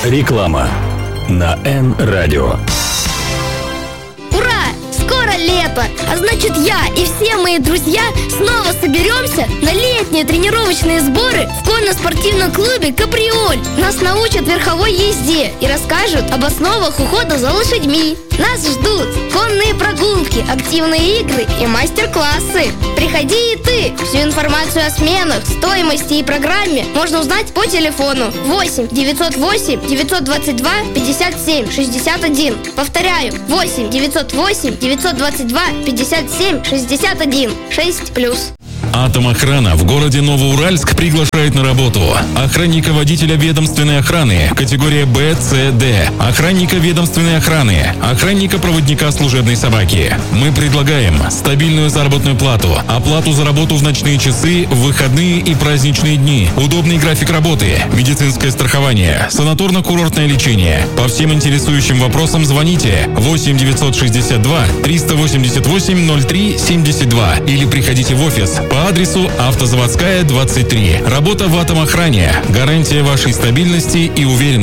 Реклама на Н-радио. Ура! Скоро лето! А значит, я и все мои друзья снова соберемся на летние тренировочные сборы в конно-спортивном клубе «Каприоль». Нас научат верховой езде и расскажут об основах ухода за лошадьми. Нас ждут конные прогулки, активные игры и мастер-классы. Приходи и ты! Всю информацию о сменах, стоимости и программе можно узнать по телефону 8 908 922 57 61. Повторяю, 8 908 922 57 61. 6+. Атомохрана в городе Новоуральск приглашает на работу охранника-водителя ведомственной охраны, категория Б, С, Д, охранника ведомственной охраны, охранника-проводника служебной собаки. Мы предлагаем стабильную заработную плату, оплату за работу в ночные часы, в выходные и праздничные дни, удобный график работы, медицинское страхование, санаторно-курортное лечение. По всем интересующим вопросам звоните 8 962 388 03 72 или приходите в офис по адресу Автозаводская, 23. Работа в Атомохране. Гарантия вашей стабильности и уверенности.